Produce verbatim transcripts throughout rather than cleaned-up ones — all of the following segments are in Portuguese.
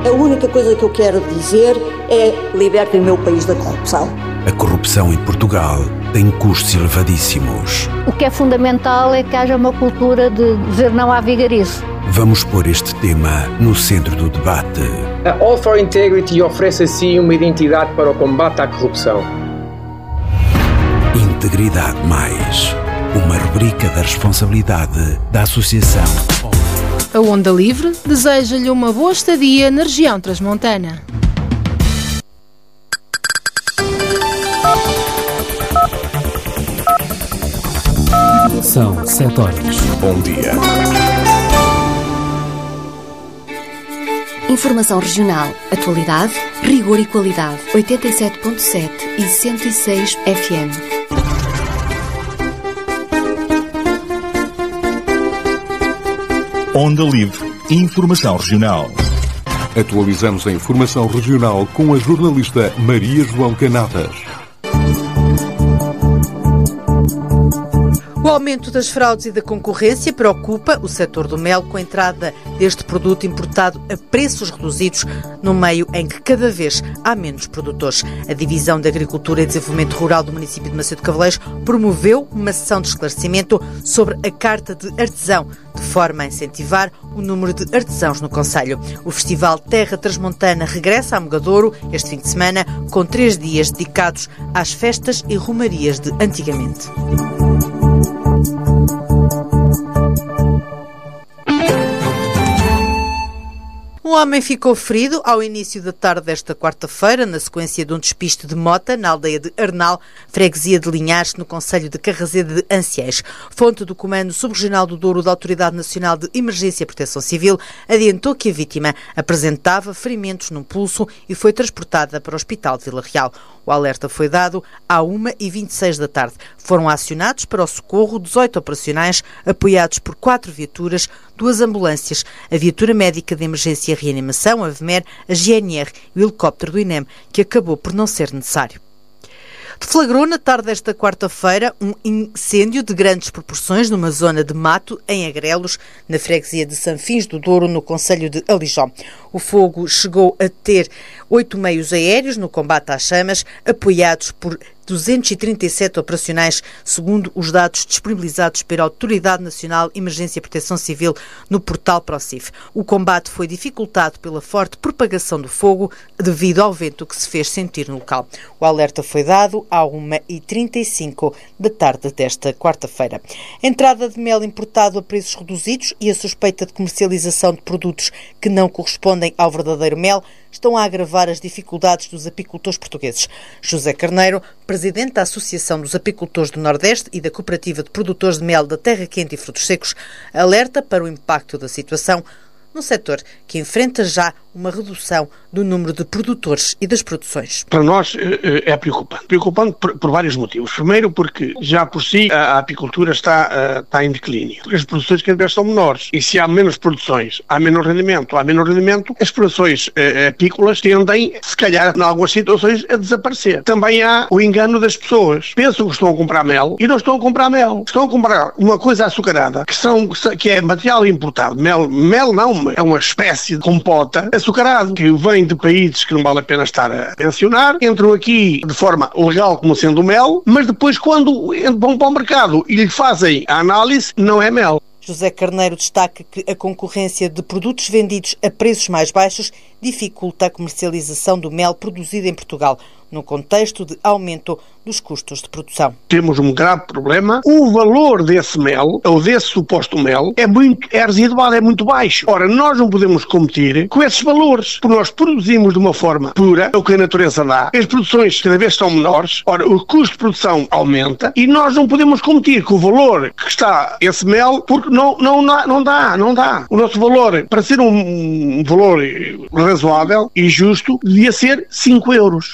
A única coisa que eu quero dizer é: libertem o meu país da corrupção. A corrupção em Portugal tem custos elevadíssimos. O que é fundamental é que haja uma cultura de dizer não à vigarice. Vamos pôr este tema no centro do debate. A All for Integrity oferece assim uma identidade para o combate à corrupção. Integridade Mais, uma rubrica da responsabilidade da Associação. A Onda Livre deseja-lhe uma boa estadia na região transmontana. São sete horas. Bom dia. Informação regional, atualidade, rigor e qualidade. oitenta e sete ponto sete e cento e seis F M. Onda Livre. Informação regional. Atualizamos a informação regional com a jornalista Maria João Canatas. O aumento das fraudes e da concorrência preocupa o setor do mel, com a entrada deste produto importado a preços reduzidos, no meio em que cada vez há menos produtores. A Divisão de Agricultura e Desenvolvimento Rural do município de Macedo Cavaleiros promoveu uma sessão de esclarecimento sobre a Carta de Artesão, de forma a incentivar o número de artesãos no concelho. O Festival Terra Transmontana regressa a Mogadouro este fim de semana, com três dias dedicados às festas e romarias de antigamente. Um homem ficou ferido ao início da tarde desta quarta-feira, na sequência de um despiste de mota na aldeia de Arnal, freguesia de Linhares, no concelho de Carrazede de Anciães. Fonte do Comando Subregional do Douro da Autoridade Nacional de Emergência e Proteção Civil adiantou que a vítima apresentava ferimentos num pulso e foi transportada para o Hospital de Vila Real. O alerta foi dado à uma e vinte e seis da tarde. Foram acionados para o socorro dezoito operacionais, apoiados por quatro viaturas, duas ambulâncias, a viatura médica de emergência e reanimação, a V M E R, a G N R e o helicóptero do I N E M, que acabou por não ser necessário. Deflagrou na tarde desta quarta-feira um incêndio de grandes proporções numa zona de mato em Agrelos, na freguesia de Sanfins do Douro, no concelho de Alijó. O fogo chegou a ter oito meios aéreos no combate às chamas, apoiados por duzentos e trinta e sete operacionais, segundo os dados disponibilizados pela Autoridade Nacional de Emergência e Proteção Civil no portal ProCif. O combate foi dificultado pela forte propagação do fogo devido ao vento que se fez sentir no local. O alerta foi dado à uma e trinta e cinco da tarde desta quarta-feira. A entrada de mel importado a preços reduzidos e a suspeita de comercialização de produtos que não correspondem ao verdadeiro mel estão a agravar as dificuldades dos apicultores portugueses. José Carneiro, presidente da Associação dos Apicultores do Nordeste e da Cooperativa de Produtores de Mel da Terra Quente e Frutos Secos, alerta para o impacto da situação num setor que enfrenta já uma redução do número de produtores e das produções. Para nós é preocupante. Preocupante por, por vários motivos. Primeiro porque já por si a, a apicultura está, está em declínio. Porque as produções cada vez são menores. E se há menos produções, há menos rendimento. Há menos rendimento, as produções apícolas tendem, se calhar, em algumas situações, a desaparecer. Também há o engano das pessoas. Pensam que estão a comprar mel e não estão a comprar mel. Estão a comprar uma coisa açucarada, que, são, que é material importado. Mel, mel não, é uma espécie de compota açucarado, que vem de países que não vale a pena estar a mencionar, entram aqui de forma legal como sendo mel, mas depois quando vão para o mercado e lhe fazem a análise, não é mel. José Carneiro destaca que a concorrência de produtos vendidos a preços mais baixos dificulta a comercialização do mel produzido em Portugal, no contexto de aumento dos custos de produção. Temos um grave problema. O valor desse mel, ou desse suposto mel, é muito é residual, é muito baixo. Ora, nós não podemos competir com esses valores, porque nós produzimos de uma forma pura, é o que a natureza dá. As produções cada vez são menores, ora, o custo de produção aumenta e nós não podemos competir com o valor que está esse mel, porque não, não, não dá, não dá. O nosso valor, para ser um, um valor razoável e justo, devia ser cinco euros. Nunca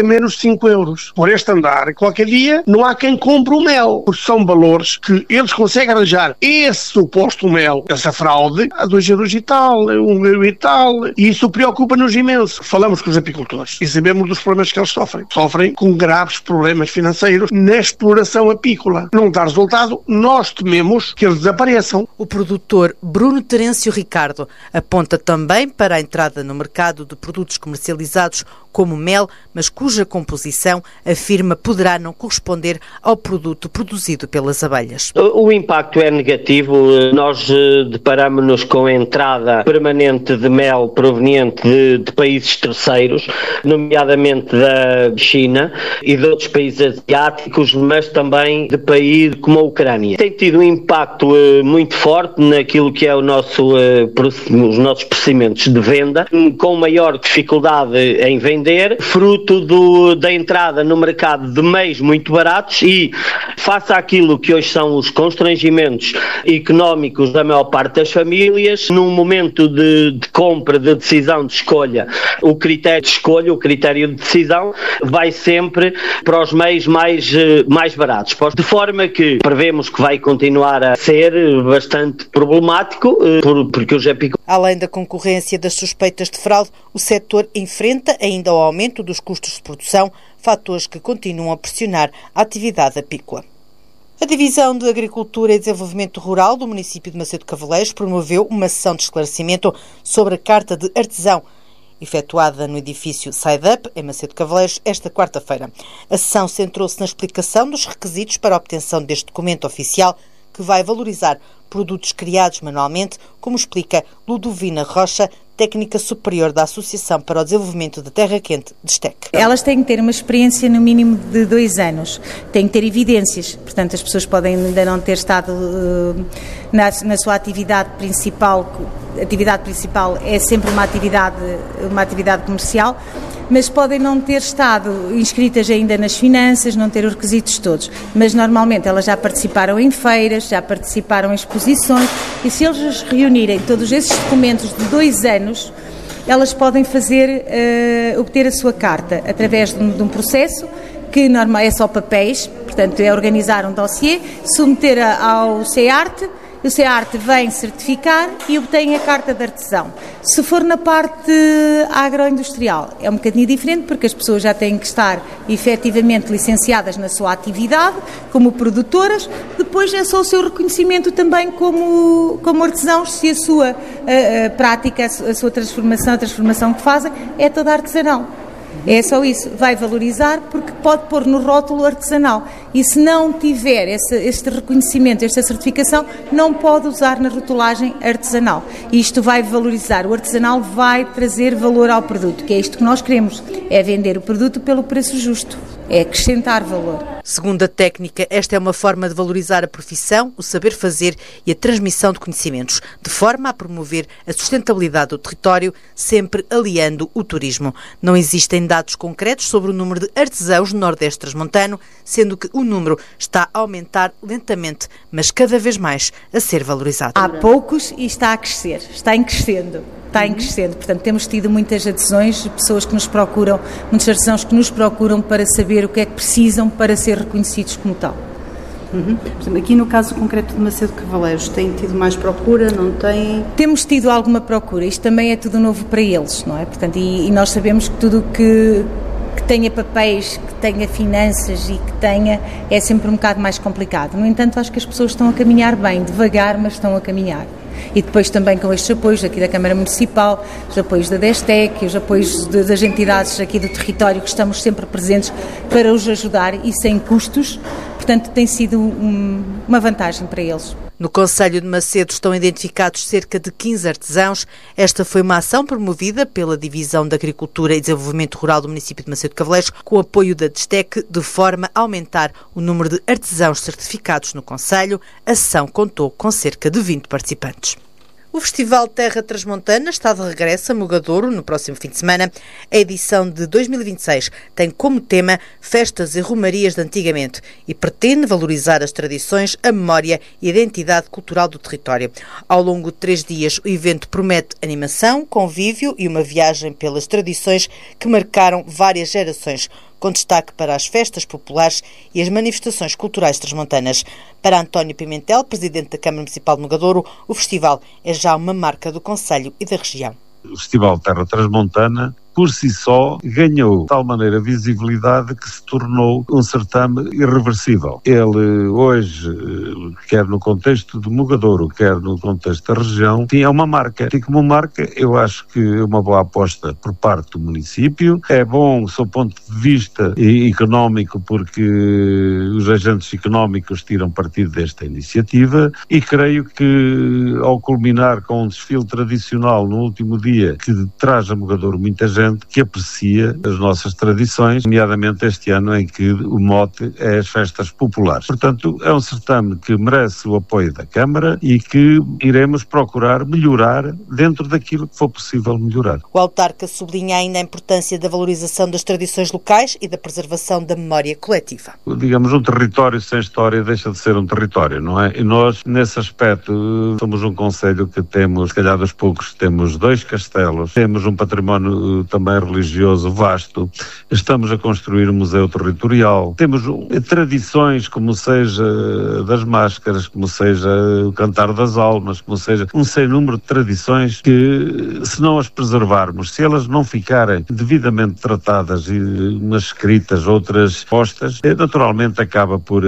menos cinco euros. Por este andar, qualquer dia, não há quem compre o mel, porque são valores que eles conseguem arranjar esse suposto mel, essa fraude, a dois euros e tal, um euro e tal, e isso preocupa-nos imenso. Falamos com os apicultores e sabemos dos problemas que eles sofrem. Sofrem com graves problemas financeiros na exploração apícola. Não dá resultado, nós tememos que eles desapareçam. O produtor Bruno Terêncio Ricardo aponta também para a entrada no mercado de produtos comercializados como mel, mas cuja composição, afirma, poderá não corresponder ao produto produzido pelas abelhas. O impacto é negativo. Nós deparamos-nos com a entrada permanente de mel proveniente de, de países terceiros, nomeadamente da China e de outros países asiáticos, mas também de países como a Ucrânia. Tem tido um impacto muito forte naquilo que é o nosso, os nossos procedimentos de venda, com maior dificuldade em vender, fruto do, da entrada no mercado de meios muito baratos e, face àquilo que hoje são os constrangimentos económicos da maior parte das famílias, num momento de, de compra, de decisão, de escolha, o critério de escolha, o critério de decisão vai sempre para os meios mais, mais baratos, de forma que prevemos que vai continuar a ser bastante problemático, porque os apicultores... Além da concorrência das suspeitas de fraude, o setor enfrenta ainda o aumento dos custos de produção, fatores que continuam a pressionar a atividade apícola. A Divisão de Agricultura e Desenvolvimento Rural do município de Macedo Cavaleiros promoveu uma sessão de esclarecimento sobre a Carta de Artesão, efetuada no edifício Side-Up, em Macedo Cavaleiros, esta quarta-feira. A sessão centrou-se na explicação dos requisitos para a obtenção deste documento oficial, que vai valorizar produtos criados manualmente, como explica Ludovina Rocha, técnica superior da Associação para o Desenvolvimento da Terra Quente, D S T E C. Elas têm que ter uma experiência no mínimo de dois anos, têm que ter evidências, portanto as pessoas podem ainda não ter estado uh, na, na sua atividade principal. A atividade principal é sempre uma atividade, uma atividade comercial, mas podem não ter estado inscritas ainda nas finanças, não ter os requisitos todos, mas normalmente elas já participaram em feiras, já participaram em exposições, e se eles reunirem todos esses documentos de dois anos, elas podem fazer, uh, obter a sua carta através de um, de um processo que normal é só papéis, portanto é organizar um dossiê, submeter ao CEARTE, o CEARTE vem certificar e obtém a carta de artesão. Se for na parte agroindustrial, é um bocadinho diferente, porque as pessoas já têm que estar efetivamente licenciadas na sua atividade, como produtoras, depois é só o seu reconhecimento também como, como artesãos, se a sua a, a prática, a sua transformação, a transformação que fazem, é toda artesanal. É só isso, vai valorizar porque pode pôr no rótulo artesanal e se não tiver esse, este reconhecimento, esta certificação, não pode usar na rotulagem artesanal. E isto vai valorizar, o artesanal vai trazer valor ao produto, que é isto que nós queremos, é vender o produto pelo preço justo, é acrescentar valor. Segundo a técnica, esta é uma forma de valorizar a profissão, o saber fazer e a transmissão de conhecimentos, de forma a promover a sustentabilidade do território, sempre aliando o turismo. Não existem dados concretos sobre o número de artesãos no Nordeste Transmontano, sendo que o número está a aumentar lentamente, mas cada vez mais a ser valorizado. Há poucos e está a crescer, está em crescendo. Está em crescendo, portanto temos tido muitas adesões, pessoas que nos procuram, muitos artesãos que nos procuram para saber o que é que precisam para ser reconhecidos como tal. Uhum. Aqui no caso concreto de Macedo Cavaleiros, tem tido mais procura, não tem? Temos tido alguma procura, isto também é tudo novo para eles, não é? Portanto, e, e nós sabemos que tudo que, que tenha papéis, que tenha finanças e que tenha, é sempre um bocado mais complicado. No entanto, acho que as pessoas estão a caminhar bem, devagar, mas estão a caminhar. E depois também com estes apoios aqui da Câmara Municipal, os apoios da D S T E C, os apoios de, das entidades aqui do território, que estamos sempre presentes para os ajudar e sem custos, portanto tem sido um, uma vantagem para eles. No Concelho de Macedo estão identificados cerca de quinze artesãos. Esta foi uma ação promovida pela Divisão de Agricultura e Desenvolvimento Rural do município de Macedo Cavaleiros, com o apoio da D S T E C, de forma a aumentar o número de artesãos certificados no Concelho. A ação contou com cerca de vinte participantes. O Festival Terra Transmontana está de regresso a Mogadouro no próximo fim de semana. A edição de dois mil e vinte e seis tem como tema festas e romarias de antigamente e pretende valorizar as tradições, a memória e a identidade cultural do território. Ao longo de três dias, o evento promete animação, convívio e uma viagem pelas tradições que marcaram várias gerações, com destaque para as festas populares e as manifestações culturais transmontanas. Para António Pimentel, presidente da Câmara Municipal de Mogadouro, o festival é já uma marca do concelho e da região. O Festival Terra Transmontana, por si só, ganhou de tal maneira visibilidade que se tornou um certame irreversível. Ele hoje, quer no contexto de Mogadouro, quer no contexto da região, é uma marca. E como marca, eu acho que é uma boa aposta por parte do município. É bom, sob o ponto de vista económico, porque os agentes económicos tiram partido desta iniciativa, e creio que, ao culminar com um desfile tradicional no último dia, que traz a Mogadouro muita gente que aprecia as nossas tradições, nomeadamente este ano em que o mote é as festas populares. Portanto, é um certame que merece o apoio da Câmara e que iremos procurar melhorar dentro daquilo que for possível melhorar. O autarca sublinha ainda a importância da valorização das tradições locais e da preservação da memória coletiva. Digamos, um território sem história deixa de ser um território, não é? E nós, nesse aspecto, somos um concelho que temos, se calhar dos poucos, temos dois castelos, temos um património também religioso vasto, estamos a construir um museu territorial, temos tradições como seja das máscaras, como seja o cantar das almas, como seja um sem número de tradições que, se não as preservarmos, se elas não ficarem devidamente tratadas e umas escritas, outras postas, naturalmente acaba por,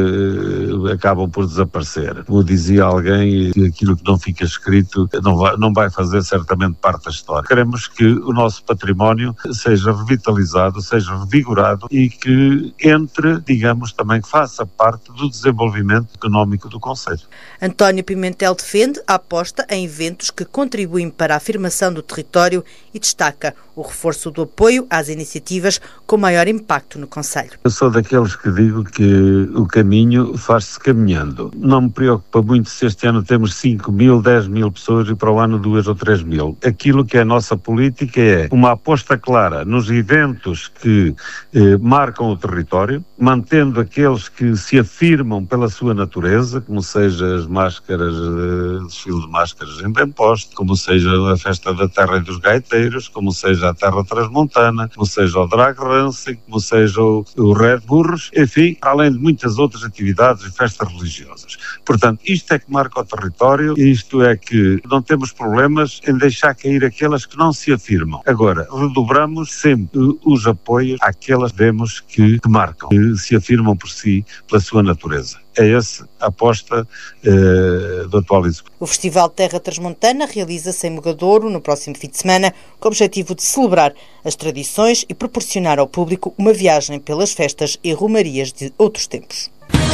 acabam por desaparecer. Como dizia alguém, aquilo que não fica escrito não vai, não vai fazer certamente parte da história. Queremos que o nosso património seja revitalizado, seja revigorado e que entre, digamos, também que faça parte do desenvolvimento económico do concelho. António Pimentel defende a aposta em eventos que contribuem para a afirmação do território e destaca o reforço do apoio às iniciativas com maior impacto no concelho. Eu sou daqueles que digo que o caminho faz-se caminhando. Não me preocupa muito se este ano temos cinco mil, dez mil pessoas e para o ano duas ou três mil. Aquilo que é a nossa política é uma aposta clara nos eventos que eh, marcam o território, mantendo aqueles que se afirmam pela sua natureza, como seja as máscaras, eh, desfile de máscaras em Bemposte, como seja a festa da terra e dos gaiteiros, como seja a terra transmontana, como seja o drag racing, como seja o, o Red Burros, enfim, além de muitas outras atividades e festas religiosas. Portanto, isto é que marca o território e isto é que não temos problemas em deixar cair aquelas que não se afirmam. Agora, redobramos sempre os apoios àquelas que vemos que, que marcam, que se afirmam por si, pela sua natureza. É essa a aposta eh, do atual executivo. O Festival Terra Transmontana realiza-se em Mogadouro no próximo fim de semana, com o objetivo de celebrar as tradições e proporcionar ao público uma viagem pelas festas e romarias de outros tempos.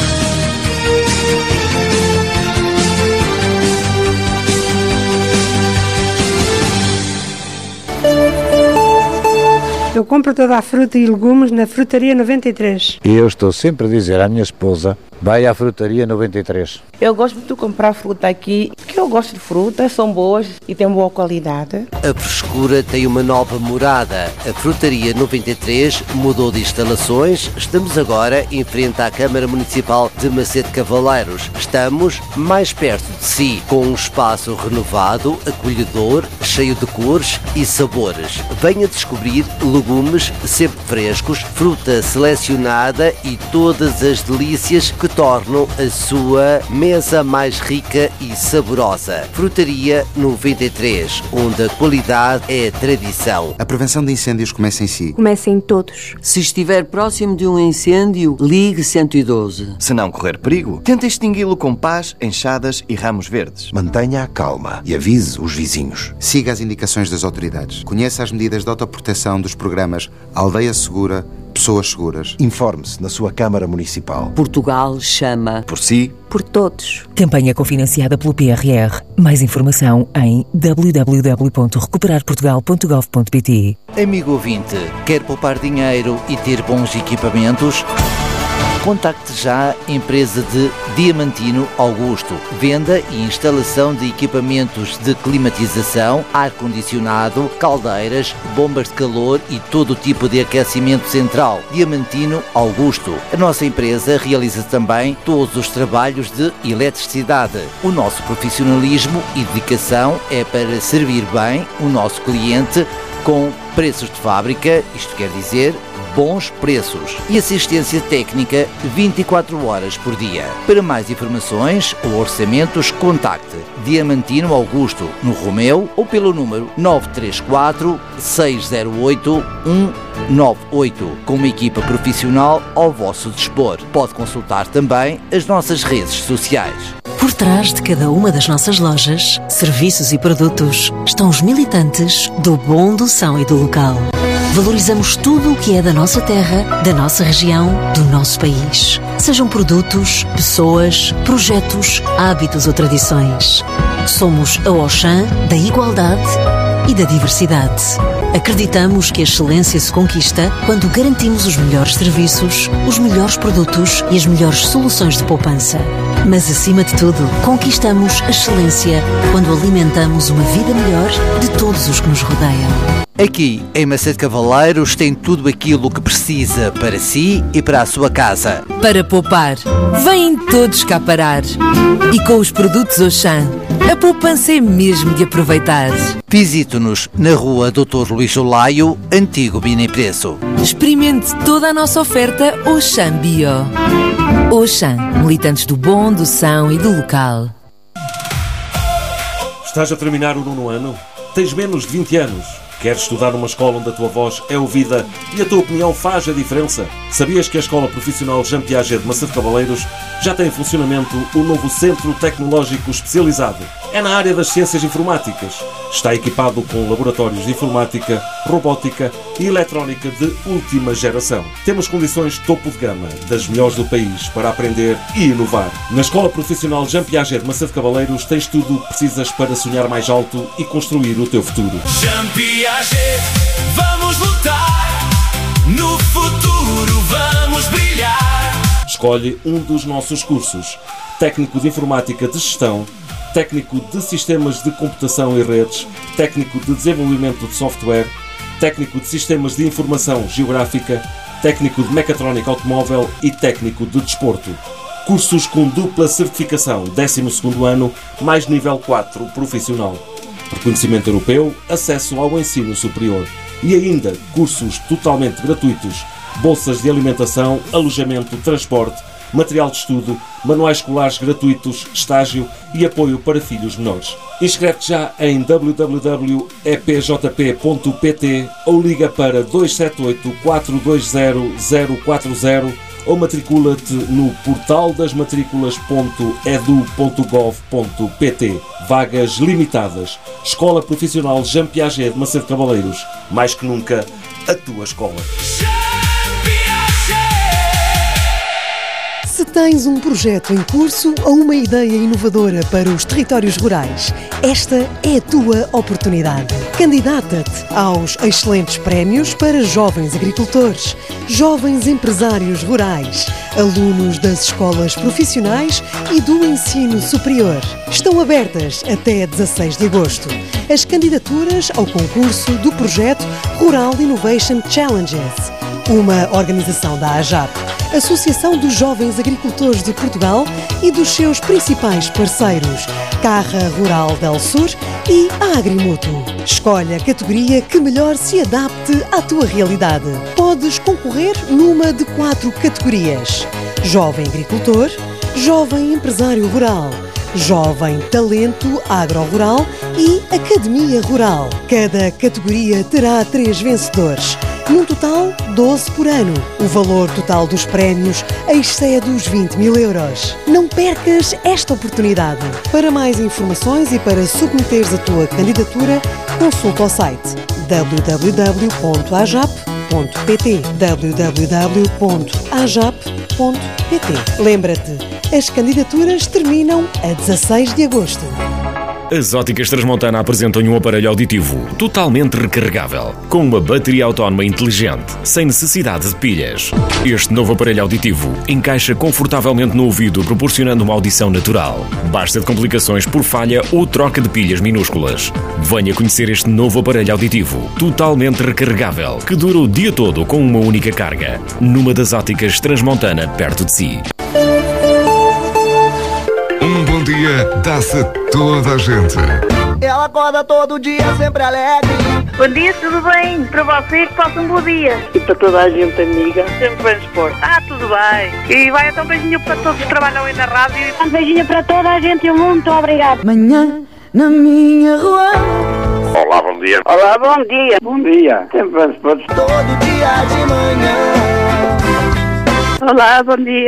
Eu compro toda a fruta e legumes na Frutaria noventa e três. E eu estou sempre a dizer à minha esposa, vai à Frutaria noventa e três. Eu gosto de comprar fruta aqui, porque eu gosto de frutas, são boas e têm boa qualidade. A frescura tem uma nova morada. A Frutaria noventa e três mudou de instalações. Estamos agora em frente à Câmara Municipal de Macedo Cavaleiros. Estamos mais perto de si, com um espaço renovado, acolhedor, cheio de cores e sabores. Venha descobrir legumes sempre frescos, fruta selecionada e todas as delícias que tornam a sua mesa mais rica e saborosa. Frutaria noventa e três, onde a qualidade é tradição. A prevenção de incêndios começa em si. Começa em todos. Se estiver próximo de um incêndio, ligue cento e doze. Se não correr perigo, tente extingui-lo com pás, enxadas e ramos verdes. Mantenha a calma e avise os vizinhos. Siga as indicações das autoridades. Conheça as medidas de autoproteção dos programas Aldeia Segura, Pessoas Seguras. Informe-se na sua Câmara Municipal. Portugal chama por si, por todos. Campanha cofinanciada pelo P R R. Mais informação em w w w ponto recuperar portugal ponto gov ponto p t. Amigo ouvinte, quer poupar dinheiro e ter bons equipamentos? Contacte já a empresa de Diamantino Augusto. Venda e instalação de equipamentos de climatização, ar-condicionado, caldeiras, bombas de calor e todo o tipo de aquecimento central. Diamantino Augusto. A nossa empresa realiza também todos os trabalhos de eletricidade. O nosso profissionalismo e dedicação é para servir bem o nosso cliente com preços de fábrica, isto quer dizer bons preços e assistência técnica vinte e quatro horas por dia. Para mais informações ou orçamentos, contacte Diamantino Augusto no Romeu ou pelo número nove três quatro, seis zero oito, um nove oito, com uma equipa profissional ao vosso dispor. Pode consultar também as nossas redes sociais. Por trás de cada uma das nossas lojas, serviços e produtos estão os militantes do bom, do são e do local. Valorizamos tudo o que é da nossa terra, da nossa região, do nosso país. Sejam produtos, pessoas, projetos, hábitos ou tradições. Somos a Auchan da igualdade e da diversidade. Acreditamos que a excelência se conquista quando garantimos os melhores serviços, os melhores produtos e as melhores soluções de poupança. Mas, acima de tudo, conquistamos a excelência quando alimentamos uma vida melhor de todos os que nos rodeiam. Aqui, em Macedo Cavaleiros, tem tudo aquilo que precisa para si e para a sua casa. Para poupar, vêm todos cá parar. E com os produtos Auchan, a poupança é mesmo de aproveitar. Visite-nos na rua doutor Luís Olaio, antigo Bini Preço. Experimente toda a nossa oferta Auchan Bio. Auchan, militantes do bom, do são e do local. Estás a terminar o nono ano? Tens menos de vinte anos? Queres estudar numa escola onde a tua voz é ouvida e a tua opinião faz a diferença? Sabias que a Escola Profissional Jean Piaget de Macedo Cavaleiros já tem em funcionamento o novo Centro Tecnológico Especializado? É na área das ciências informáticas. Está equipado com laboratórios de informática, robótica e eletrónica de última geração. Temos condições topo de gama, das melhores do país, para aprender e inovar. Na Escola Profissional Jean Piaget de Macedo Cavaleiros tens tudo o que precisas para sonhar mais alto e construir o teu futuro. Jean Piaget, vamos lutar, no futuro vamos brilhar. Escolhe um dos nossos cursos: Técnico de Informática de Gestão, Técnico de Sistemas de Computação e Redes, Técnico de Desenvolvimento de Software, Técnico de Sistemas de Informação Geográfica, Técnico de Mecatrónica Automóvel e Técnico de Desporto. Cursos com dupla certificação, décimo segundo ano, mais nível quatro profissional. Reconhecimento europeu, acesso ao ensino superior. E ainda cursos totalmente gratuitos, bolsas de alimentação, alojamento, transporte, material de estudo, manuais escolares gratuitos, estágio e apoio para filhos menores. Inscreve-te já em w w w ponto e p j p ponto p t ou liga para dois sete oito, quatro dois zero, zero quatro zero ou matricula-te no portal das matrículas ponto edu ponto gov ponto p t. Vagas limitadas. Escola Profissional Jean Piaget de Macedo Cavaleiros. Mais que nunca, a tua escola. Se tens um projeto em curso ou uma ideia inovadora para os territórios rurais, esta é a tua oportunidade. Candidata-te aos excelentes prémios para jovens agricultores, jovens empresários rurais, alunos das escolas profissionais e do ensino superior. Estão abertas até dezasseis de agosto as candidaturas ao concurso do projeto Rural Innovation Challenges, uma organização da A J A P, Associação dos Jovens Agricultores de Portugal, e dos seus principais parceiros, Carra Rural del Sur e a Agrimuto. Escolhe a categoria que melhor se adapte à tua realidade. Podes concorrer numa de quatro categorias: Jovem Agricultor, Jovem Empresário Rural, Jovem Talento Agro-Rural e Academia Rural. Cada categoria terá três vencedores, num total doze por ano. O valor total dos prémios excede os vinte mil euros. Não percas esta oportunidade. Para mais informações e para submeteres a tua candidatura, consulta o site w w w ponto a j a p ponto p t w w w ponto a j a p ponto p t. Lembra-te, as candidaturas terminam a dezasseis de agosto. As Óticas Transmontana apresentam um aparelho auditivo totalmente recarregável, com uma bateria autónoma inteligente, sem necessidade de pilhas. Este novo aparelho auditivo encaixa confortavelmente no ouvido, proporcionando uma audição natural. Basta de complicações por falha ou troca de pilhas minúsculas. Venha conhecer este novo aparelho auditivo, totalmente recarregável, que dura o dia todo com uma única carga, numa das Óticas Transmontana perto de si. Um bom dia dá-se a toda a gente. Ela acorda todo dia sempre alegre, Bom dia, tudo bem? Para vocês, que passam um bom dia. E para toda a gente amiga, sempre bem dispor. Ah, tudo bem. E vai então um beijinho para todos que trabalham aí na rádio. Um beijinho para toda a gente e muito obrigado. Manhã na minha rua. Olá, bom dia. Olá, bom dia. Bom dia. Sempre bem dispor. Todo dia de manhã. Olá, bom dia.